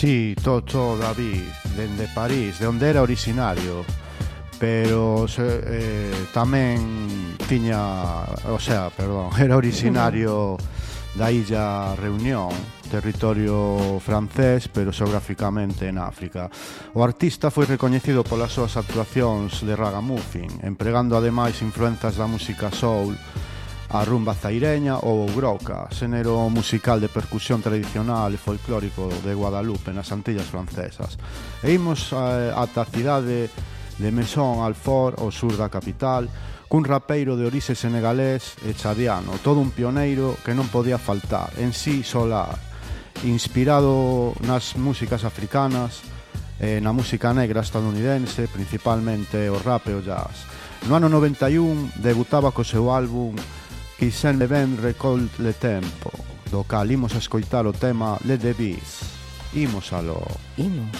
Sí, Toto David, dende París, de onde era originario, pero tamén tiña, era originario da illa Reunión, territorio francés, pero xeográficamente en África. O artista foi recoñecido polas súas actuacións de ragamuffin, empregando ademais influenzas da música soul, a rumba zaireña ou o groca, xénero musical de percusión tradicional e folclórico de Guadalupe nas Antillas francesas. E imos ata a cidade de Maison Alfort, ao sur da capital, cun rapeiro de orixe senegalés e chadiano, todo un pioneiro que non podía faltar, en sí solar, inspirado nas músicas africanas, na música negra estadounidense, principalmente o rap e o jazz. No ano 91 debutaba co seu álbum Qui s'en ben recolle le tempo, do cal imos a escoitar o tema Le Devis. Imos aló. Imos.